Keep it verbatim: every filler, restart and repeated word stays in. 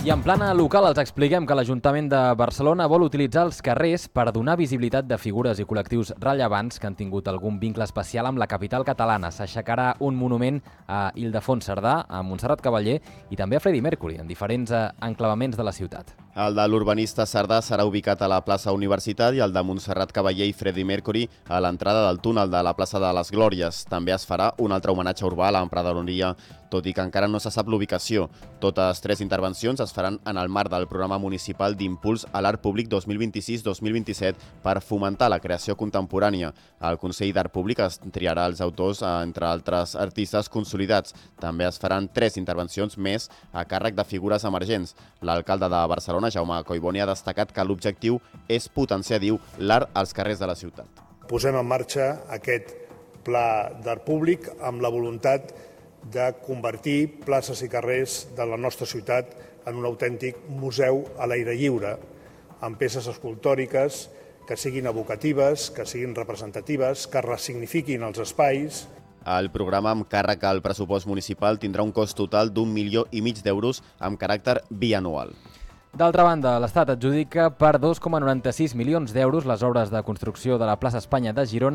I en plana local els expliquem que l'Ajuntament de Barcelona vol utilitzar els carrers per donar visibilitat de figures i col·lectius rellevants que han tingut algun vincle especial amb la capital catalana. S'aixecarà un monument a Ildefons Cerdà, a Montserrat Cavaller i també a Freddie Mercury, en diferents enclavaments de la ciutat. El de l'urbanista Cerdà serà ubicat a la plaça Universitat i el de Montserrat Cavaller i Freddie Mercury a l'entrada del túnel de la plaça de les Glòries. També es farà un altre homenatge urbà a l'emprenedoria, tot i que encara no se sap l'ubicació. Totes tres intervencions es faran en el marc del programa municipal d'impuls a l'art públic dos mil vint-i-sis dos mil vint-i-set per fomentar la creació contemporània. El Consell d'Art Públic es triarà els autors, entre altres artistes consolidats. També es faran tres intervencions més a càrrec de figures emergents. L'alcalde de Barcelona, Jaume Collboni, ha destacat que l'objectiu és potenciar, diu, l'art als carrers de la ciutat. Posem en marxa aquest pla d'art públic amb la voluntat de convertir places i carrers de la nostra ciutat en un autèntic museu a l'aire lliure, amb peces escultòriques que siguin evocatives, que siguin representatives, que ressignifiquin els espais. El programa amb càrrec al pressupost municipal tindrà un cost total d'un milió i mig d'euros amb caràcter bianual. D'altra banda, l'Estat adjudica per dos coma noranta-sis milions d'euros les obres de construcció de la plaça Espanya de Girona